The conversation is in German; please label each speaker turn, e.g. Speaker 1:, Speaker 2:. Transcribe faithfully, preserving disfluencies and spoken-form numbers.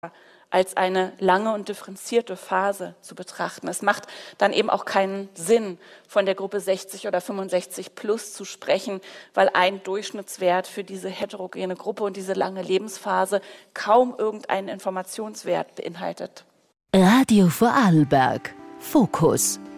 Speaker 1: als eine lange und differenzierte Phase zu betrachten. Es macht dann eben auch keinen Sinn, von der Gruppe sechzig oder fünfundsechzig plus zu sprechen, weil ein Durchschnittswert für diese heterogene Gruppe und diese lange Lebensphase kaum irgendeinen Informationswert beinhaltet.
Speaker 2: Radio Vorarlberg. Fokus.